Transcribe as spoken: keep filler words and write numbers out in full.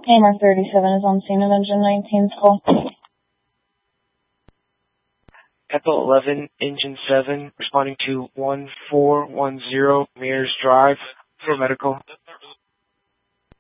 A M R thirty-seven is on scene of engine nineteen's call. Echo eleven, engine seven, responding to one four one zero Mears Drive for medical.